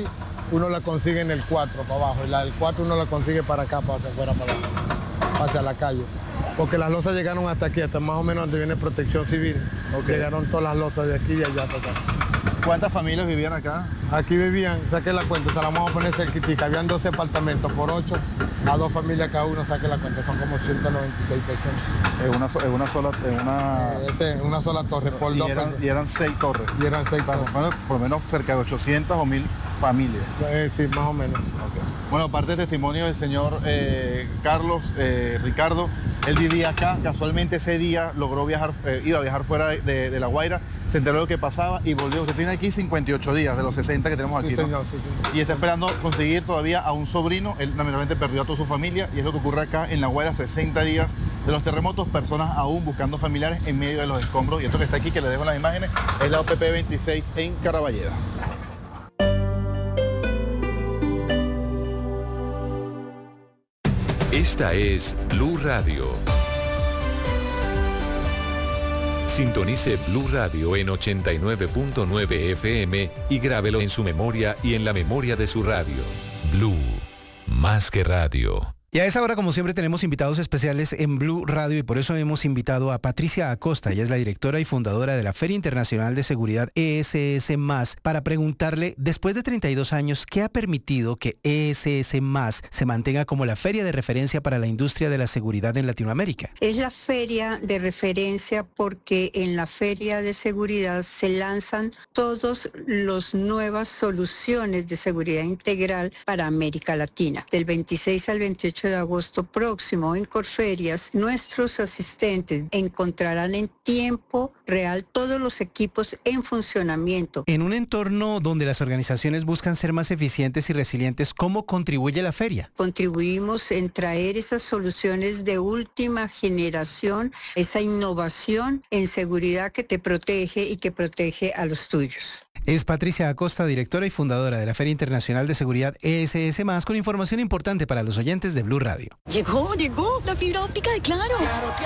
uno la consigue en el cuatro para abajo, y la del cuatro uno la consigue para acá, para hacia afuera, para la, hacia la calle. Porque las losas llegaron hasta aquí, hasta más o menos donde viene Protección Civil. Okay. Llegaron todas las losas de aquí y allá para acá. ¿Cuántas familias vivían acá? Aquí vivían, saqué la cuenta, se la vamos a poner cerquitica. Habían doce apartamentos por ocho, a dos familias cada uno, saqué la cuenta, son como ciento noventa y seis personas. Es una, so- es una sola, es una... Eh, ese, una sola torre, por y dos eran, personas. y eran seis torres. Y eran seis o sea, torres. Bueno, por lo menos cerca de ochocientas o mil familias. Eh, sí, más o menos. Okay. Bueno, aparte del testimonio del señor eh, Carlos, eh, Ricardo, él vivía acá, casualmente ese día logró viajar, eh, iba a viajar fuera de, de, de La Guaira, se enteró de lo que pasaba y volvió. Usted tiene aquí cincuenta y ocho días de los sesenta que tenemos aquí, Sí, ¿no? señor, sí, sí. Y está esperando conseguir todavía a un sobrino. Él lamentablemente perdió a toda su familia y es lo que ocurre acá en La Guaira, sesenta días de los terremotos, personas aún buscando familiares en medio de los escombros. Y esto que está aquí, que le dejo las imágenes, es la O P P veintiséis en Caraballeda. Esta es Blue Radio. Sintonice Blue Radio en ochenta y nueve punto nueve F M y grábelo en su memoria y en la memoria de su radio. Blue, más que radio. Y a esa hora, como siempre, tenemos invitados especiales en Blue Radio y por eso hemos invitado a Patricia Acosta. Ella es la directora y fundadora de la Feria Internacional de Seguridad E S S más, para preguntarle, después de treinta y dos años, ¿qué ha permitido que E S S más se mantenga como la feria de referencia para la industria de la seguridad en Latinoamérica? Es la feria de referencia porque en la feria de seguridad se lanzan todas las nuevas soluciones de seguridad integral para América Latina. Del veintiséis al veintiocho de agosto próximo en Corferias, nuestros asistentes encontrarán en tiempo real todos los equipos en funcionamiento. En un entorno donde las organizaciones buscan ser más eficientes y resilientes, ¿cómo contribuye la feria? Contribuimos en traer esas soluciones de última generación, esa innovación en seguridad que te protege y que protege a los tuyos. Es Patricia Acosta, directora y fundadora de la Feria Internacional de Seguridad E S S más, con información importante para los oyentes de Blue Radio. Llegó, llegó, la fibra óptica de Claro. Claro, Claro.